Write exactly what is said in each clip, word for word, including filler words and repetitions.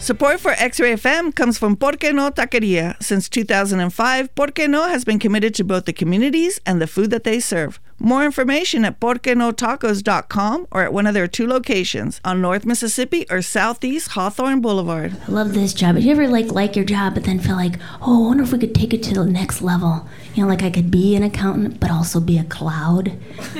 Support for X-Ray F M comes from Porque No Taqueria. Since two thousand five, Porque No has been committed to both the communities and the food that they serve. More information at porque no tacos dot com or at one of their two locations on North Mississippi or Southeast Hawthorne Boulevard. I love this job. Did you ever like like your job but then feel like, oh, I wonder if we could take it to the next level? You know, like I could be an accountant but also be a cloud.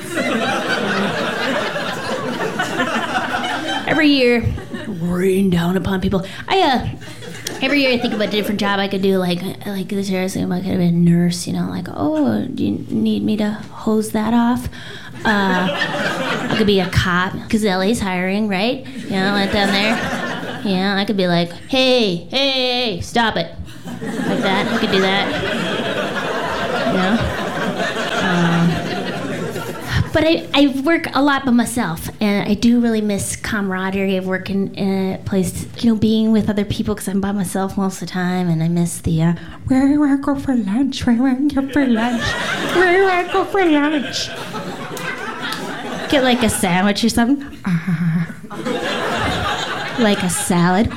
Every year, rain down upon people. I uh, every year I think about a different job I could do. Like like this year I was thinking about I could have been a nurse. You know, like oh, do you need me to hose that off? Uh, I could be a cop because L A's hiring, right? You know, like down there. Yeah, I could be like, hey, hey, hey, stop it, like that. I could do that. You know. Um, But I, I work a lot by myself, and I do really miss camaraderie of working in a place, you know, being with other people, because I'm by myself most of the time, and I miss the, uh, where do you want to go for lunch? Where do you want to go for lunch? Where do you want to go for lunch? Get like a sandwich or something. Uh, like a salad.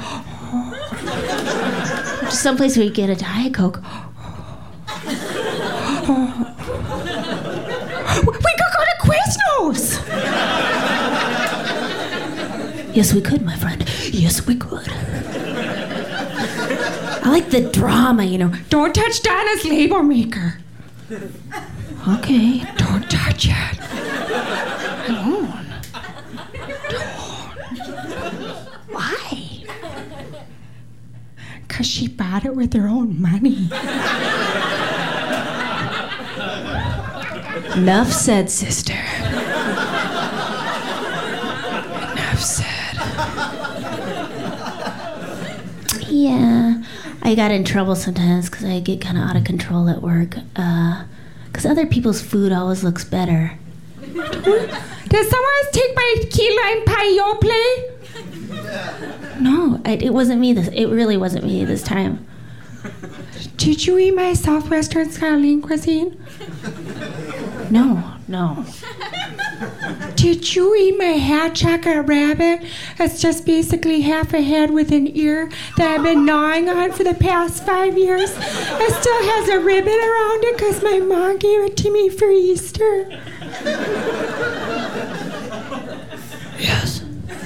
Just someplace where you get a Diet Coke. Quiznos! Yes, we could, my friend. Yes, we could. I like the drama, you know. Don't touch Donna's label maker. Okay, don't touch it. Don't. Don't. Why? Because she bought it with her own money. Enough said, sister. Enough said. Yeah, I got in trouble sometimes because I get kind of out of control at work. Because uh, other people's food always looks better. Did someone take my key lime pie No, I, it wasn't me. This it really wasn't me this time. Did you eat my Southwestern Skyline cuisine? No, no. Did you eat my hat chocolate rabbit? It's just basically half a head with an ear that I've been gnawing on for the past five years. It still has a ribbon around it because my mom gave it to me for Easter. Yes.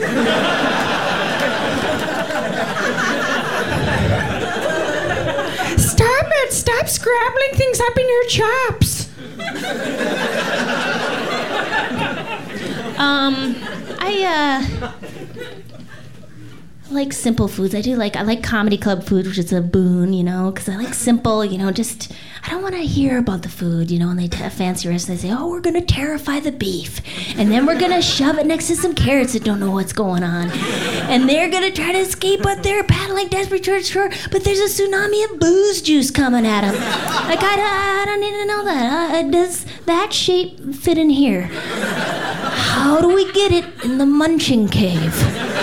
Stop it! Stop scrabbling things up in your chops. um, I uh like simple foods. I do like I like comedy club food, which is a boon, you know, because I like simple, you know, just I don't want to hear about the food, you know, and they t- fancy restaurants, they say, oh, we're going to terrify the beef, and then we're going to shove it next to some carrots that don't know what's going on, and they're going to try to escape, but they're paddling desperate towards shore, but there's a tsunami of booze juice coming at them. Like, I, I don't need to know that. Uh, does that shape fit in here? How do we get it in the munching cave?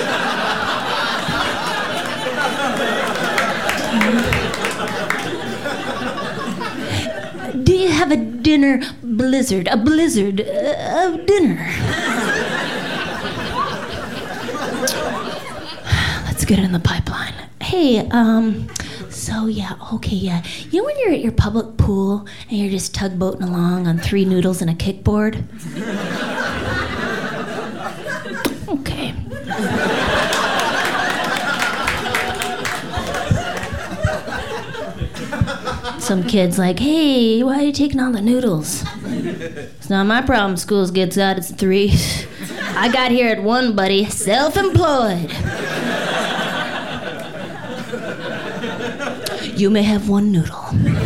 Do you have a dinner blizzard? A blizzard uh, of dinner? Let's get it in the pipeline. Hey, um, so yeah, okay, yeah. You know when you're at your public pool and you're just tugboating along on three noodles and a kickboard? Okay. Some kid's like, hey, why are you taking all the noodles? It's not my problem. Schools gets out at three. I got here at one, buddy. Self-employed. You may have one noodle.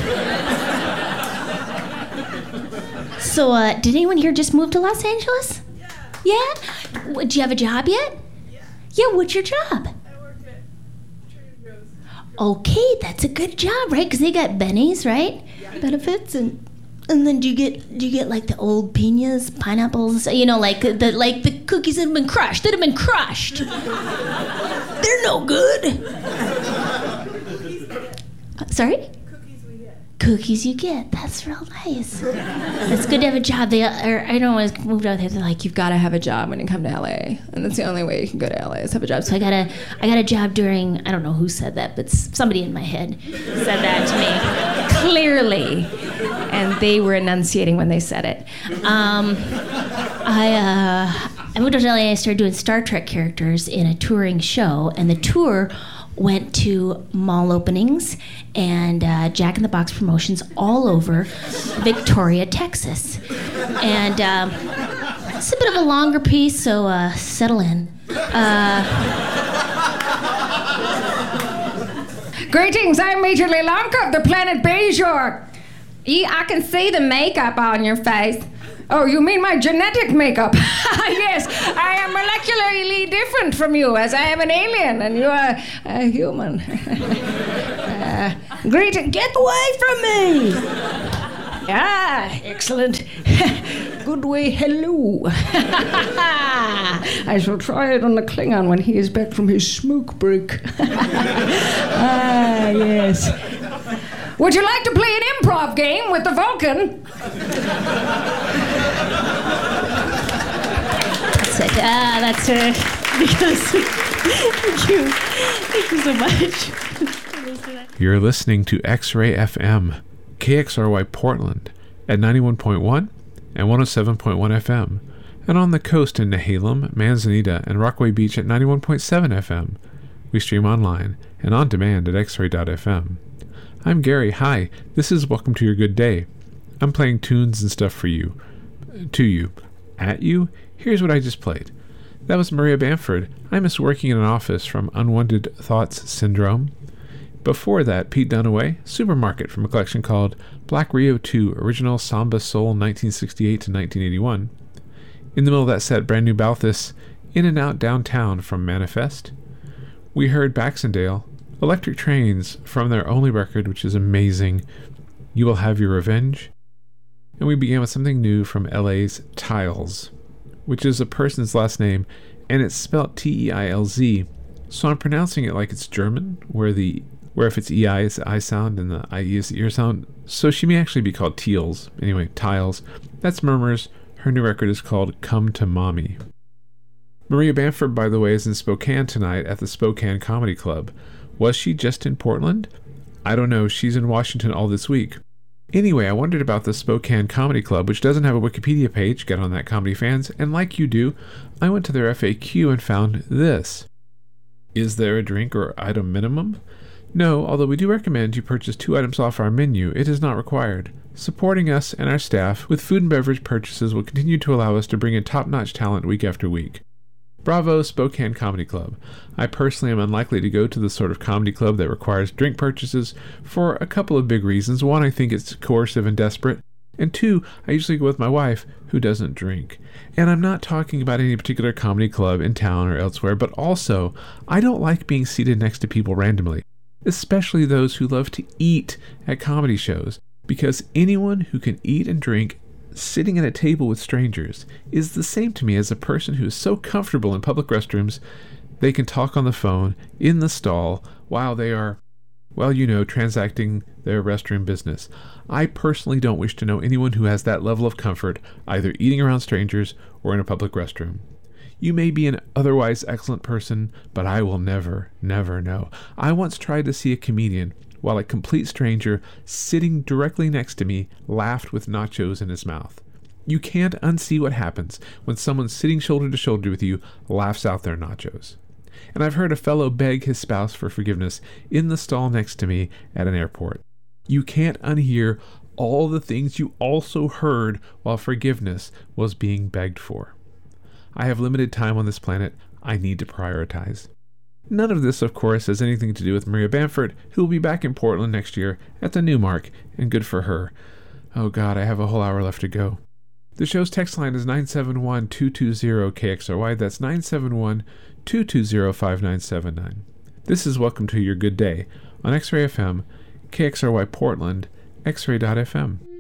So, uh, did anyone here just move to Los Angeles? Yeah. Yeah? W- do you have a job yet? Yeah. Yeah, what's your job? Okay, that's a good job, right? Because they got bennies, right? Yeah. Benefits, and and then do you get do you get like the old piñas, pineapples? You know, like the like the cookies that have been crushed, that have been crushed. They're no good. Uh, sorry? Cookies we get. cookies you get. That's real nice. It's good to have a job. They, or, I don't always moved out there. They're like, you've got to have a job when you come to L A, and that's the only way you can go to L A is have a job. So I got a, I got a job during. I don't know who said that, but somebody in my head said that to me clearly, and they were enunciating when they said it. Um, I. Uh, I moved to L A and I started doing Star Trek characters in a touring show, and the tour went to mall openings and uh, Jack in the Box promotions all over Victoria, Texas. And um, it's a bit of a longer piece, so uh, settle in. Uh, Greetings, I'm Major Lelanka of the planet Bajor. Yeah, I can see the makeup on your face. Oh, you mean my genetic makeup? Yes, I am molecularly different from you, as I am an alien and you are a human. uh, greeting, get away from me! Ah, excellent. Good way, hello. I shall try it on the Klingon when he is back from his smoke break. Ah, yes. Would you like to play an improv game with the Vulcan? That's it. Ah, that's it. Because thank you. Thank you so much. You're listening to X-Ray F M, K X R Y Portland, at ninety-one point one and one oh seven point one F M, and on the coast in Nehalem, Manzanita, and Rockaway Beach at ninety-one point seven F M. We stream online and on demand at x ray dot f m. I'm Gary. Hi. This is Welcome to Your Good Day. I'm playing tunes and stuff for you. To you. At you? Here's what I just played. That was Maria Bamford. I miss working in an office from Unwanted Thoughts Syndrome. Before that, Pete Dunaway, Supermarket, from a collection called Black Rio two, Original Samba Soul nineteen sixty-eight to nineteen eighty-one. In the middle of that set, Brand New Balthus, In and Out Downtown from Manifest. We heard Baxendale, Electric Trains, from their only record, which is amazing, You Will Have Your Revenge. And we began with something new from L A's Tiles, which is a person's last name, and it's spelled T E I L Z. So I'm pronouncing it like it's German, where the where if it's E I is the I sound and the I E is the ear sound. So she may actually be called Teals. Anyway, Tiles. That's Murmurs. Her new record is called Come to Mommy. Maria Bamford, by the way, is in Spokane tonight at the Spokane Comedy Club. Was she just in Portland? I don't know. She's in Washington all this week. Anyway, I wondered about the Spokane Comedy Club, which doesn't have a Wikipedia page. Get on that, comedy fans. And like you do, I went to their F A Q and found this. Is there a drink or item minimum? No, although we do recommend you purchase two items off our menu, it is not required. Supporting us and our staff with food and beverage purchases will continue to allow us to bring in top-notch talent week after week. Bravo, Spokane Comedy Club. I personally am unlikely to go to the sort of comedy club that requires drink purchases for a couple of big reasons. One, I think it's coercive and desperate. And two, I usually go with my wife, who doesn't drink. And I'm not talking about any particular comedy club in town or elsewhere, but also, I don't like being seated next to people randomly, especially those who love to eat at comedy shows, because anyone who can eat and drink sitting at a table with strangers is the same to me as a person who is so comfortable in public restrooms they can talk on the phone in the stall while they are, well, you know, transacting their restroom business. I personally don't wish to know anyone who has that level of comfort either eating around strangers or in a public restroom. You may be an otherwise excellent person, but I will never, never know. I once tried to see a comedian while a complete stranger sitting directly next to me laughed with nachos in his mouth. You can't unsee what happens when someone sitting shoulder to shoulder with you laughs out their nachos. And I've heard a fellow beg his spouse for forgiveness in the stall next to me at an airport. You can't unhear all the things you also heard while forgiveness was being begged for. I have limited time on this planet. I need to prioritize. None of this, of course, has anything to do with Maria Bamford, who will be back in Portland next year at the Newmark, and good for her. Oh God, I have a whole hour left to go. The show's text line is nine seven one, two two zero, K X R Y. That's nine seven one, two two zero, five nine seven nine. This is Welcome to Your Good Day on X-Ray F M, K X R Y Portland, x ray dot f m.